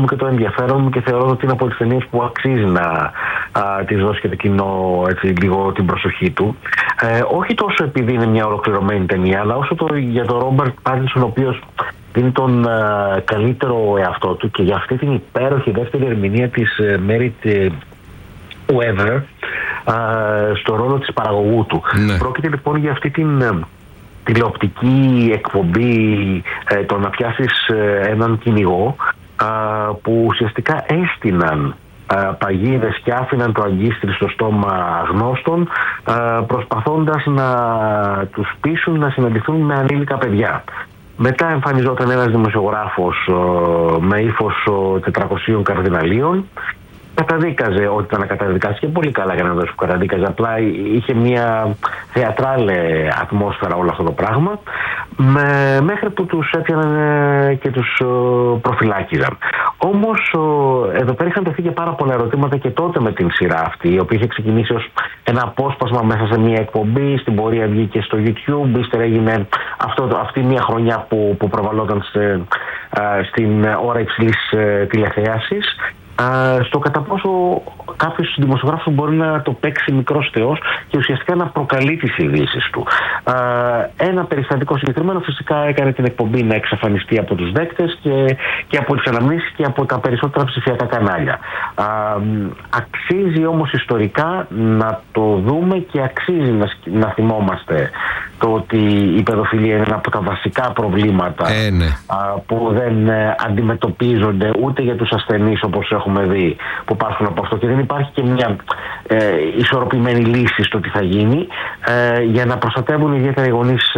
και το ενδιαφέρον μου και θεωρώ ότι είναι από τις ταινίες που αξίζει να της δώσει και το κοινό έτσι, λίγο την προσοχή του. Όχι τόσο επειδή είναι μια ολοκληρωμένη ταινία, αλλά όσο για τον Ρόμπερτ Πάτινσον, ο οποίος δίνει τον καλύτερο εαυτό του και για αυτή την υπέροχη δεύτερη ερμηνεία της Merit Weaver στο ρόλο της παραγωγού του. Ναι. Πρόκειται λοιπόν για αυτή την τηλεοπτική εκπομπή, το να πιάσεις έναν κυνηγό που ουσιαστικά έστειναν παγίδες και άφηναν το αγκίστρι στο στόμα γνώστων, προσπαθώντας να τους πείσουν να συναντηθούν με ανήλικα παιδιά. Μετά εμφανιζόταν ένας δημοσιογράφος με ύφος 400 καρδιναλίων. Καταδίκαζε ό,τι ήταν να καταδικάσει και πολύ καλά για να δώσει που καταδίκαζε. Απλά είχε μια θεατράλε ατμόσφαιρα όλο αυτό το πράγμα, μέχρι που τους έπιαναν και τους προφυλάκιζαν. Όμως εδώ πέρα είχαν τεθεί και πάρα πολλά ερωτήματα και τότε με την σειρά αυτή, η οποία είχε ξεκινήσει ως ένα απόσπασμα μέσα σε μια εκπομπή, στην πορεία βγήκε στο YouTube, ύστερα έγινε αυτή μια χρονιά που προβαλόταν στην ώρα υψηλής τηλεθέασης. Στο κατά πόσο κάποιος δημοσιογράφος μπορεί να το παίξει μικρός θεός και ουσιαστικά να προκαλεί τις ειδήσεις του. Ένα περιστατικό συγκεκριμένο φυσικά έκανε την εκπομπή να εξαφανιστεί από τους δέκτες και από τις αναμνήσεις και από τα περισσότερα ψηφιακά κανάλια. Αξίζει όμως ιστορικά να το δούμε και αξίζει να θυμόμαστε το ότι η παιδοφιλία είναι ένα από τα βασικά προβλήματα που δεν αντιμετωπίζονται ούτε για τους ασθενείς, όπως έχουμε δει, που πάσχουν από αυτό, και δεν υπάρχει και μια ισορροπημένη λύση στο τι θα γίνει για να προστατεύουν ιδιαίτερα οι γονείς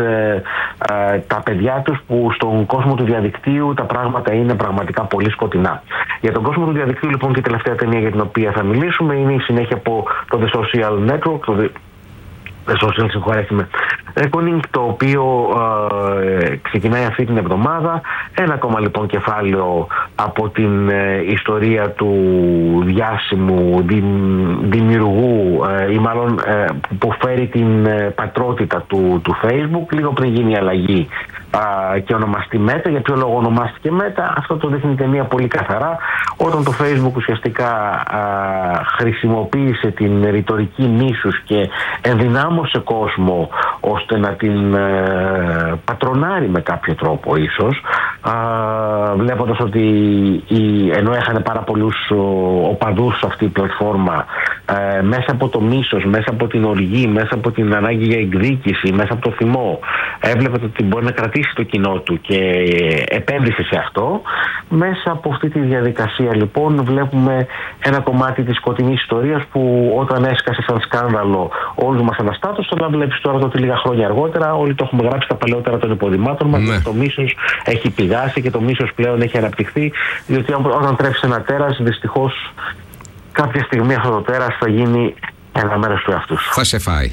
τα παιδιά τους, που στον κόσμο του διαδικτύου τα πράγματα είναι πραγματικά πολύ σκοτεινά. Για τον κόσμο του διαδικτύου λοιπόν και η τελευταία ταινία για την οποία θα μιλήσουμε είναι η συνέχεια από το The Social Network, The Social, συγχωρέστε, Reckoning, το οποίο ξεκινάει αυτή την εβδομάδα. Ένα ακόμα λοιπόν κεφάλαιο από την ιστορία του διάσημου δημιουργού ή μάλλον που φέρει την πατρότητα του Facebook λίγο πριν γίνει η αλλαγή και ονομαστεί Meta. Για ποιο λόγο ονομάστηκε Meta? Αυτό το δείχνει η ταινία πολύ καθαρά. Όταν το Facebook ουσιαστικά χρησιμοποίησε την ρητορική μίσους και ενδυνάμωσε κόσμο ώστε να την πατρονάρει με κάποιο τρόπο ίσως, βλέποντας ότι ενώ έχανε πάρα πολλούς οπαδούς σε αυτή η πλατφόρμα, μέσα από το μίσος, μέσα από την οργή, μέσα από την ανάγκη για εκδίκηση, μέσα από το θυμό, έβλεπε ότι μπορεί να κρατήσει το κοινό του και επένδυσε σε αυτό. Μέσα από αυτή τη διαδικασία λοιπόν βλέπουμε ένα κομμάτι της σκοτεινής ιστορίας που όταν έσκασε σαν σκάνδαλο όλους μας αναστάτωσε, αλλά βλέπεις τώρα ότι λίγα χρόνια αργότερα όλοι το έχουμε γράψει τα παλαιότερα των υποδημάτων μας. Ναι. Το μίσος έχει πηγάσει και το μίσος πλέον έχει αναπτυχθεί, διότι όταν τρέφεις ένα τέρας, δυστυχώς κάποια στιγμή αυτό το τέρας θα γίνει ένα μέρος του εαυτού σου. Θα σε φάει.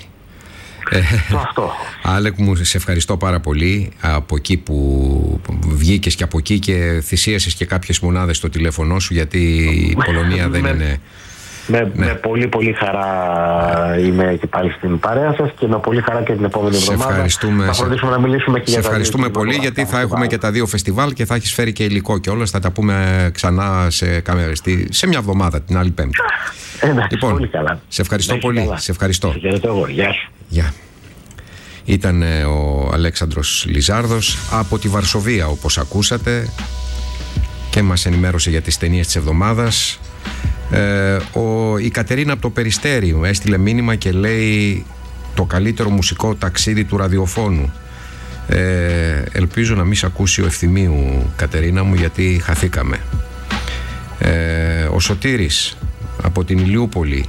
Αυτό. Άλεκ μου, σε ευχαριστώ πάρα πολύ από εκεί που βγήκες και από εκεί και θυσίασες και κάποιες μονάδες στο τηλέφωνο σου, γιατί η Πολωνία δεν είναι... Με πολύ πολύ χαρά είμαι και πάλι στην παρέα σας και με πολύ χαρά και την επόμενη εβδομάδα θα φροντίσουμε να μιλήσουμε και για τα δύο. Σε ευχαριστούμε πολύ γιατί θα έχουμε και τα δύο φεστιβάλ και θα έχεις φέρει και υλικό και όλα. Θα τα πούμε ξανά σε μια εβδομάδα, την άλλη Πέμπτη. Λοιπόν, πολύ καλά. Σε ευχαριστώ πολύ. Καλά. Σε ευχαριστώ. Γεια σου. Γεια. Ήταν ο Αλέξανδρος Λιζάρδος από τη Βαρσοβία, όπως ακούσατε, και μας ενημέρωσε για τις ταινίες της εβδομάδας. Η Κατερίνα από το Περιστέρι μου έστειλε μήνυμα και λέει το καλύτερο μουσικό ταξίδι του ραδιοφώνου. Ελπίζω να μην σε ακούσει ο Ευθυμίου, Κατερίνα μου, γιατί χαθήκαμε. Ο Σωτήρης από την Ηλιούπολη: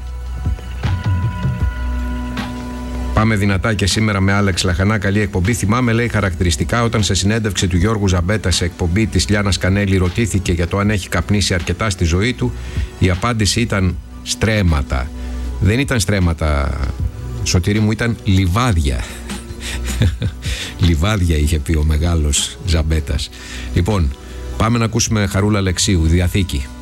πάμε δυνατά και σήμερα με Άλεξ Λαχανά, καλή εκπομπή. Θυμάμαι, λέει, χαρακτηριστικά όταν σε συνέντευξη του Γιώργου Ζαμπέτα σε εκπομπή της Λιάννας Κανέλη ρωτήθηκε για το αν έχει καπνίσει αρκετά στη ζωή του, η απάντηση ήταν στρέμματα. Δεν ήταν στρέμματα, Σωτήρη μου, ήταν λιβάδια. Λιβάδια είχε πει ο μεγάλος Ζαμπέτας. Λοιπόν, πάμε να ακούσουμε Χαρούλα Αλεξίου, Διαθήκη.